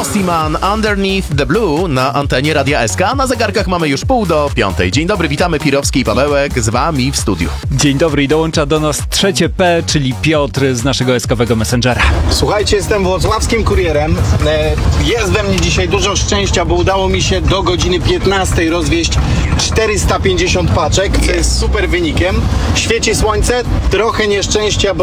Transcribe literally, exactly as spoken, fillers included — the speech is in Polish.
Mosiman, Underneath the Blue na antenie Radia S K. Na zegarkach mamy już pół do piątej. Dzień dobry, witamy Pirowski i Pawełek z wami w studiu. Dzień dobry i dołącza do nas trzecie P, czyli Piotr z naszego eskowego Messengera. Słuchajcie, jestem włocławskim kurierem. Jest we mnie dzisiaj dużo szczęścia, bo udało mi się do godziny piętnastej rozwieźć czterysta pięćdziesiąt paczek, co jest super wynikiem. Świeci słońce, trochę nieszczęścia, bo